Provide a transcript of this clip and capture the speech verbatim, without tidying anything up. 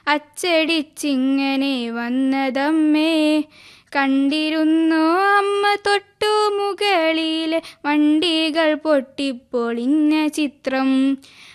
അച്ചടിച്ചിങ്ങനെ വന്നതമ്മേ. കണ്ടിരുന്നോ അമ്മ തൊട്ടു മുകളിലെ വണ്ടികൾ പൊട്ടിപ്പൊളിഞ്ഞ ചിത്രം.